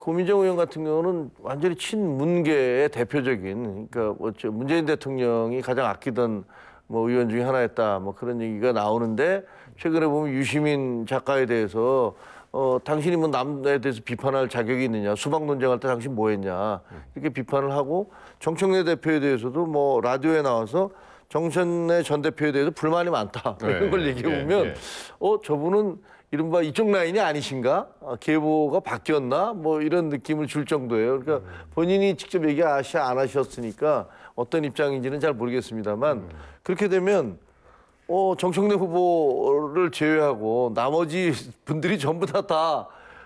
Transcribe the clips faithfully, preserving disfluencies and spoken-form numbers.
고민정 의원 같은 경우는 완전히 친문계의 대표적인, 그러니까 뭐 문재인 대통령이 가장 아끼던 뭐 의원 중에 하나였다, 뭐 그런 얘기가 나오는데, 최근에 보면 유시민 작가에 대해서 어 당신이 뭐 남에 대해서 비판할 자격이 있느냐, 수박 논쟁할 때 당신 뭐 했냐, 이렇게 비판을 하고, 정청래 대표에 대해서도 뭐 라디오에 나와서 정청래 전 대표에 대해서 불만이 많다, 네, 이런 걸 얘기해 보면, 네, 네. 어 저분은 이른바 이쪽 라인이 아니신가? 아, 계보가 바뀌었나? 뭐 이런 느낌을 줄 정도예요. 그러니까 음. 본인이 직접 얘기하시 안 하셨으니까 어떤 입장인지는 잘 모르겠습니다만, 음. 그렇게 되면 어, 정청래 후보를 제외하고 나머지 분들이 전부 다 다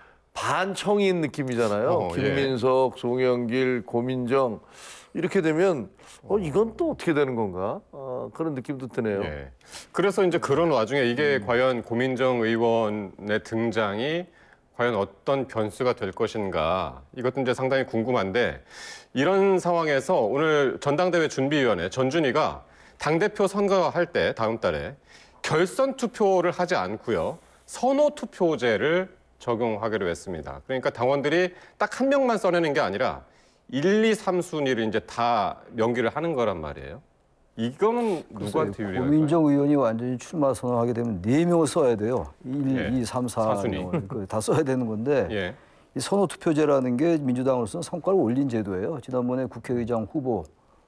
반청인 느낌이잖아요. 어, 김민석, 예. 송영길, 고민정. 이렇게 되면 어 이건 또 어떻게 되는 건가? 어, 그런 느낌도 드네요. 예. 그래서 이제 그런 와중에 이게 음. 과연 고민정 의원의 등장이 과연 어떤 변수가 될 것인가, 이것도 이제 상당히 궁금한데, 이런 상황에서 오늘 전당대회 준비위원회 전준희가 당대표 선거할 때 다음 달에 결선 투표를 하지 않고요, 선호 투표제를 적용하기로 했습니다. 그러니까 당원들이 딱 한 명만 써내는 게 아니라 일, 이, 삼 순위를 이제 다 명기를 하는 거란 말이에요. 이거는 누구한테 유리할까요? 고민정 의원이 완전히 출마 선언하게 되면 네 명을 써야 돼요. 일, 예. 이, 삼, 사 순위 다 써야 되는 건데, 예. 이 선호 투표제라는 게 민주당으로서는 성과를 올린 제도예요. 지난번에 국회의장 후보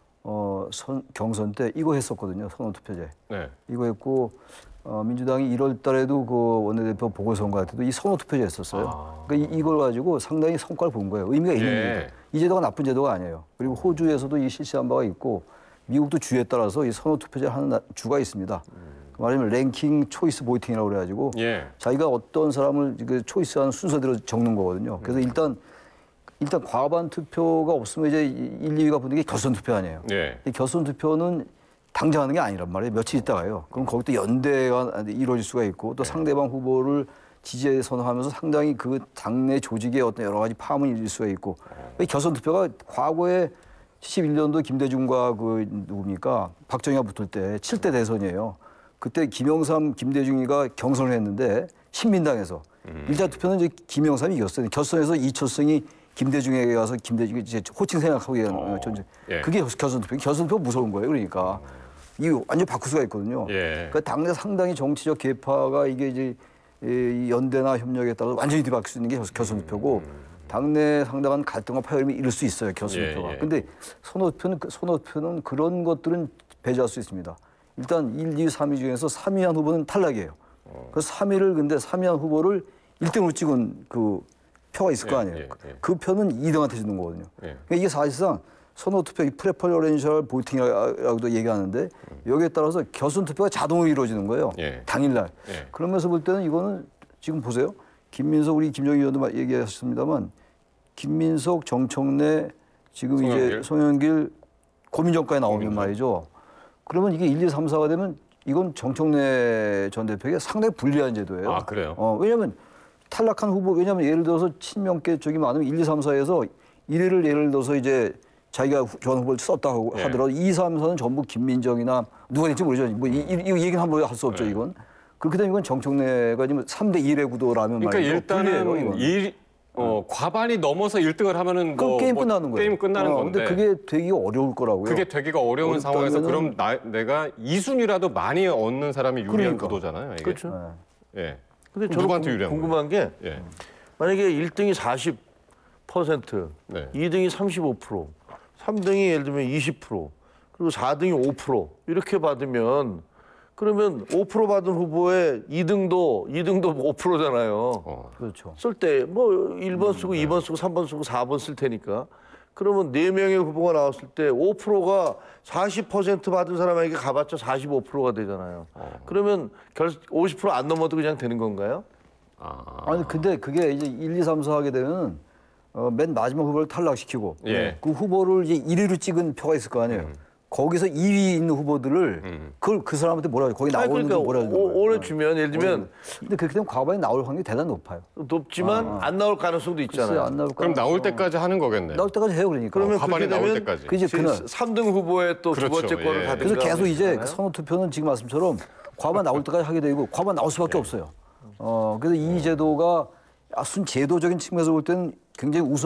어, 선, 경선 때 이거 했었거든요. 선호 투표제. 네. 이거 했고, 어, 민주당이 일월 달에도 그 원내대표 보궐선거 할 때도 이 선호 투표제 했었어요. 아. 그러니까 이, 이걸 가지고 상당히 성과를 본 거예요. 의미가 있는 예. 겁니다. 이 제도가 나쁜 제도가 아니에요. 그리고 호주에서도 이 실시한 바가 있고, 미국도 주에 따라서 이 선호 투표제를 하는 주가 있습니다. 음. 말하자면 랭킹 초이스 보이팅이라고 그래가지고, 예. 자기가 어떤 사람을 그 초이스하는 순서대로 적는 거거든요. 그래서 음. 일단 일단 과반 투표가 없으면 이제 일, 이 위가 붙는 게 결선 투표 아니에요. 예. 이 결선 투표는 당장 하는 게 아니란 말이에요. 며칠 있다가요. 그럼 거기 또 연대가 이루어질 수가 있고, 또 예. 상대방 후보를 지지에 선호하면서 상당히 그 당내 조직의 어떤 여러 가지 파문이 일을 수가 있고, 이 결선 투표가 과거에 칠십일 년도 김대중과 그 누굽니까? 박정희가 붙을 때 칠 대 대선이에요. 그때 김영삼, 김대중이가 경선을 했는데 신민당에서 음. 일 차 투표는 이제 김영삼이 이겼어요. 결선에서 이철성이 김대중에게 가서 김대중이 이제 호칭 생각하고 어, 전쟁. 예. 그게 결선 투표. 결선 투표 무서운 거예요. 그러니까 이 완전 바꿀 수가 있거든요. 예. 그러니까 당내 상당히 정치적 계파가 이게 이제 이 연대나 협력에 따라서 완전히 뒤바뀔 수 있는 게 결선 투표고, 음. 당내 상당한 갈등과 파열음이 이룰 수 있어요. 결선 투표가. 예, 예. 근데 선호 투표는 선호 투표는 그런 것들은 배제할 수 있습니다. 일단 일, 이, 삼 위 중에서 삼 위 한 후보는 탈락이에요. 어. 그래서 삼 위를 근데 삼 위 한 후보를 일 등으로 찍은 그 표가 있을 거 아니에요. 예, 예, 예. 그 표는 이 등한테 주는 거거든요. 예. 그러니까 이게 사실상 선호 투표, 프레퍼런셜 보이팅이라고도 얘기하는데, 음. 여기에 따라서 결선 투표가 자동으로 이루어지는 거예요. 예. 당일날. 예. 그러면서 볼 때는 이거는 지금 보세요. 김민석, 우리 김정희 의원도 얘기하셨습니다만, 김민석, 정청래, 지금 송영길. 이제 송영길, 고민정까지 나오면 고민정. 말이죠. 그러면 이게 일, 이, 삼, 사가 되면 이건 정청래 전 대표에게 상당히 불리한 제도예요. 아, 그래요? 어, 왜냐하면 탈락한 후보, 왜냐하면 예를 들어서 친명계 쪽이 많으면 일, 이, 삼, 사에서 일 위를 예를 들어서 이제 자기가 전 후보를 썼다 예. 하더라도 이, 삼, 사는 전부 김민정이나 누가 될지 모르죠. 뭐 이, 이, 이 얘기는 함부로 할 수 없죠, 예. 이건. 그렇게 되면 이건 정청래가 지금 삼 대 일의 구도라면 그러니까 말이죠. 일단은 일, 어, 과반이 넘어서 일 등을 하면은 뭐, 게임 뭐 끝나는 거예요. 게임 끝나는 어, 건데. 근데 그게 되기가 어려울 거라고요. 그게 되기가 어려운 상황에서 그럼 나, 내가 이 순위라도 많이 얻는 사람이 유리한 그러니까. 구도잖아요. 이게. 그렇죠. 네. 예. 근데 저는 누구한테 유리한 궁금한 거예요? 게, 예. 만약에 일 등이 사십 퍼센트, 네. 이 등이 삼십오 퍼센트, 삼 등이 예를 들면 이십 퍼센트, 그리고 사 등이 오 퍼센트 이렇게 받으면, 그러면 오 퍼센트 받은 후보의 이 등도 이 등도 오 퍼센트잖아요. 어. 그렇죠. 쓸 때 뭐 일 번 쓰고 음, 네. 이 번 쓰고 삼 번 쓰고 사 번 쓸 테니까. 그러면 네 명의 후보가 나왔을 때 오 퍼센트가 사십 퍼센트 받은 사람에게 가봤자 사십오 퍼센트가 되잖아요. 어. 그러면 결 오십 퍼센트 안 넘어도 그냥 되는 건가요? 아. 아니 근데 그게 이제 일, 이, 삼, 사 하게 되면 어, 맨 마지막 후보를 탈락시키고 예. 그 후보를 이제 일 위로 찍은 표가 있을 거 아니에요. 음. 거기서 이 위 있는 후보들을 음. 그걸 그 사람한테 뭐라 거기 나오는 그러니까 뭐라 하는 거예요. 오래 주면 예를 들면 근데 그렇게 되면 과반이 나올 확률이 대단히 높아요. 높지만 아. 안 나올 가능성도 있잖아요. 안 나올 그럼 나올 때까지 하는 거겠네요. 나올 때까지 해요, 그러니까. 그러면 어, 과반이 나올 때까지. 그 이제 그날 삼 등 후보의 또 두 그렇죠. 번째 거를 예. 가든가. 그래서 계속 이제 선호 투표는 지금 말씀처럼 과반 나올 때까지 하게 되고 과반 나올 수밖에 예. 없어요. 어 그래서 이 제도가 순 제도적인 측면에서 볼 때는 굉장히 우수